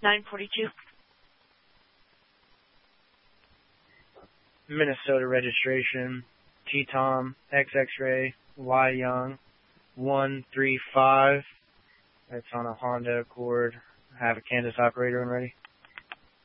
942. Minnesota registration, T-Tom, X-X-Ray, Y Young, 135. That's on a Honda Accord. I have a Kansas operator when ready.